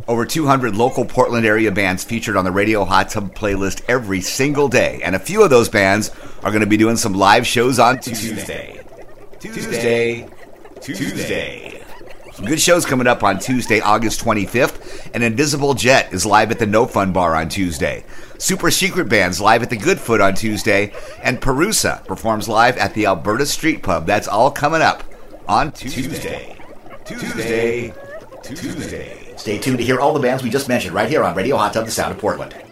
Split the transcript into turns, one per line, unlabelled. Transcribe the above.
Over 200 local Portland area bands featured on the Radio Hot Tub playlist every single day. And a few of those bands are going to be doing some live shows on Tuesday. Some good shows coming up on Tuesday, August 25th. And Invisible Jet is live at the No Fun Bar on Tuesday. Super Secret Band's live at the Goodfoot on Tuesday. And Perusa performs live at the Alberta Street Pub. That's all coming up on Tuesday. Stay tuned to hear all the bands we just mentioned right here on Radio Hot Tub, the sound of Portland.